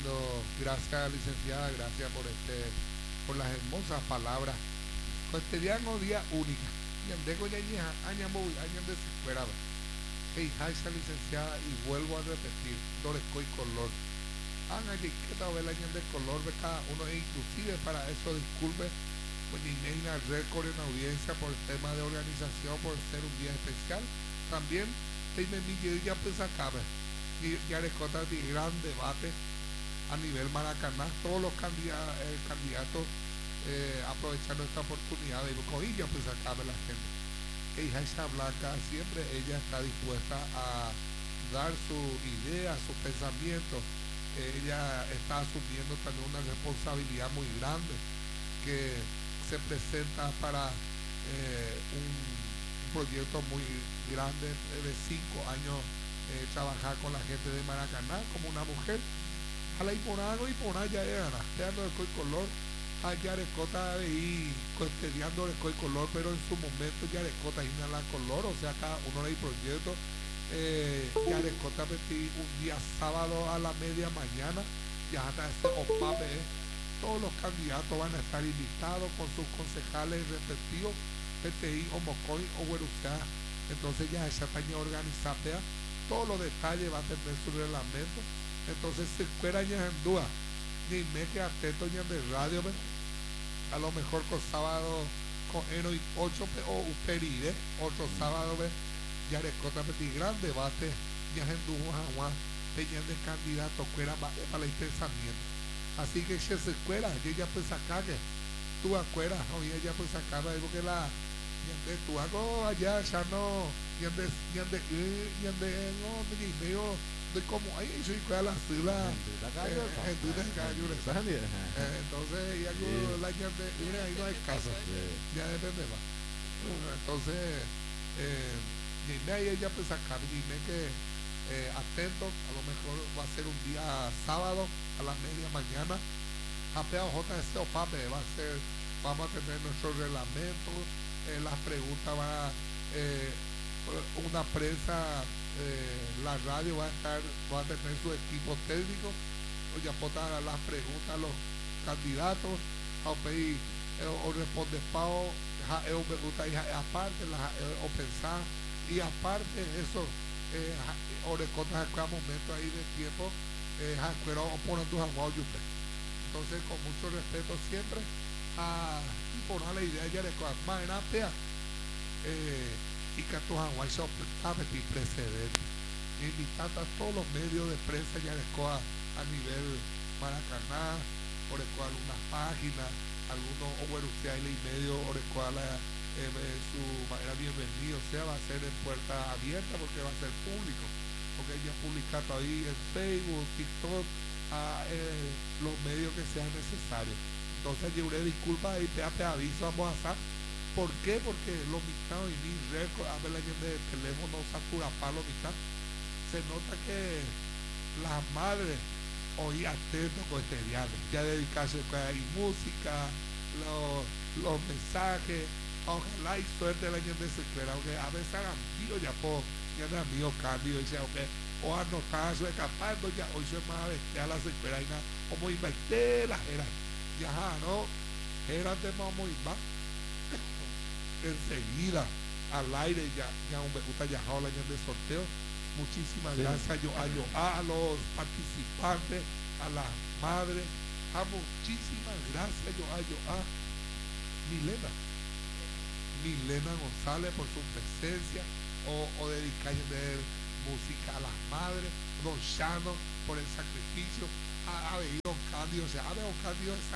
lindo. Gracias, licenciada, gracias por las hermosas palabras. Cotidiano día única. Y andé con ella, aña muy, aña de si fuera. Hey, esa licenciada, y vuelvo a repetir, Dorescoy color. Ana, que tal vez año de color de cada uno, e inclusive para eso, disculpe, pues ni media récord en audiencia por el tema de organización, por ser un día especial. También, me ya pues acaba. Y ya les contar de gran debate a nivel Maracaná, todos los candidatos aprovechando esta oportunidad de cojilla, pues acabe la gente. Hija esa Blanca siempre ella está dispuesta a dar su idea, su pensamiento. Ella está asumiendo también una responsabilidad muy grande que se presenta para un proyecto muy grande de 5 años, trabajar con la gente de Maracaná como una mujer. A la Iponago y por allá era, teando el color, a Yarecota y costeando el color, pero en su momento Yarecota y la color, o sea, cada uno de los proyectos. Yarecota metí un día sábado a la media mañana, ya hasta ese OPAPE, todos los candidatos van a estar invitados con sus concejales respectivos, PTI, Omocoy o Huerucá. Entonces ya esa taña organizada, todos los detalles va a tener su reglamento. Entonces si fuera ya en duda, ni me que atento ya de radio, ¿ves? A lo mejor con sábado con Eno y 8 o Uperide, otro sábado, ¿ves? Ya le cota petit gran debate, ya en duda, peña de candidato, fuera para el pensamiento. Así que si se escuela, ella pues acá que tú afuera, oye, ella pues acá, porque la yande tú hago allá, ya no, yande, no, me medio de como ahí soy con la sila entonces ya la yande ahí no hay caso, ya depende más. Entonces dime ahí ella pues acá, dime que atento, a lo mejor va a ser un día sábado a las media mañana. JS o PAPE va a ser, vamos a tener nuestros reglamentos, las preguntas van a una prensa, la radio va a tener su equipo técnico, ya aportar las preguntas a los candidatos, a pedir o responde pago, aparte o pensar, y aparte eso, o recortas a momento ahí de tiempo, pero ponen tus aguas. Entonces, con mucho respeto siempre, a poner la idea ya de más en apea, y que tus aguas sabe que precedente. Invitando a todos los medios de prensa ya de a nivel Maracaná, por el cual algunas páginas, algunos overusteos y medio, por el cual su manera bienvenido, o sea, va a ser en puerta abierta porque va a ser público, porque ella publica ahí en Facebook, TikTok, los medios que sean necesarios. Entonces yo le disculpa y te aviso a Moazá. ¿Por qué? Porque los mitad y mi récord, a ver la gente de teléfono satura palo mitad. Se nota que las madres hoy atentos con este diálogo, ya dedicarse a música, los mensajes, ojalá y suerte la gente se espera, aunque a veces hagan tío ya por ya no amigo cambio y sea o anotar su escapando ya hoy se más bestial la secuela y nada como invertir las eras ya no eran de más muy más enseguida al aire ya un me gusta ya la año de sorteo. Muchísimas gracias a los participantes, a las madres, muchísimas gracias a Milena González por su presencia, o dedicar de música a las madres, Don Chano por el sacrificio, a Don Cándido, o sea, a Don Cándido